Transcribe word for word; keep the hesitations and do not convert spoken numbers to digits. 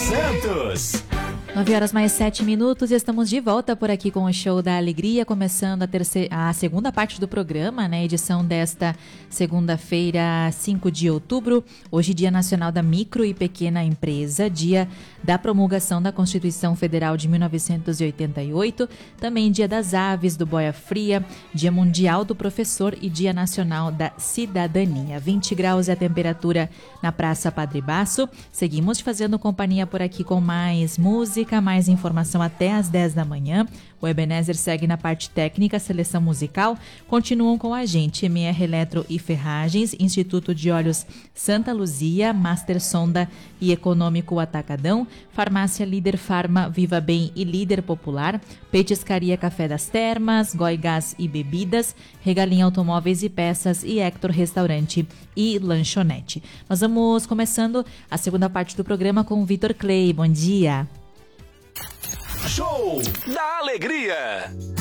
Santos. nove horas mais sete minutos e estamos de volta por aqui com o Show da Alegria, começando a, terceira, a segunda parte do programa, né? Edição desta segunda-feira, cinco de outubro. Hoje, Dia Nacional da Micro e Pequena Empresa, dia da promulgação da Constituição Federal de mil novecentos e oitenta e oito, também Dia das Aves, do Boia Fria, Dia Mundial do Professor e Dia Nacional da Cidadania. vinte graus é a temperatura na Praça Padre Basso. Seguimos fazendo companhia por aqui com mais música, mais informação até às dez da manhã. O Ebenezer segue na parte técnica, seleção musical. Continuam com a gente M R Eletro e Ferragens, Instituto de Óleos Santa Luzia, Master Sonda e Econômico Atacadão, Farmácia Líder Farma, Viva Bem e Líder Popular, Petiscaria Café das Termas, Goi Gás e Bebidas, Regalinha Automóveis e Peças e Hector Restaurante e Lanchonete. Nós vamos começando a segunda parte do programa com o Vitor Clay. Bom dia! Show da Alegria.